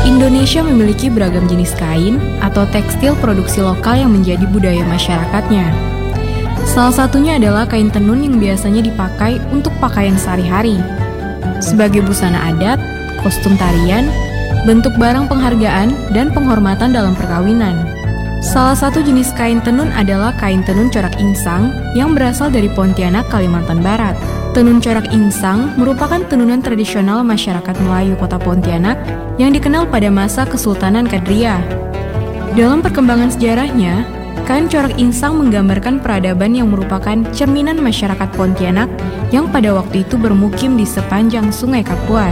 Indonesia memiliki beragam jenis kain atau tekstil produksi lokal yang menjadi budaya masyarakatnya. Salah satunya adalah kain tenun yang biasanya dipakai untuk pakaian sehari-hari, sebagai busana adat, kostum tarian, bentuk barang penghargaan, dan penghormatan dalam perkawinan. Salah satu jenis kain tenun adalah kain tenun corak insang yang berasal dari Pontianak, Kalimantan Barat. Tenun corak insang merupakan tenunan tradisional masyarakat Melayu Kota Pontianak yang dikenal pada masa Kesultanan Kadriah. Dalam perkembangan sejarahnya, kain corak insang menggambarkan peradaban yang merupakan cerminan masyarakat Pontianak yang pada waktu itu bermukim di sepanjang Sungai Kapuas.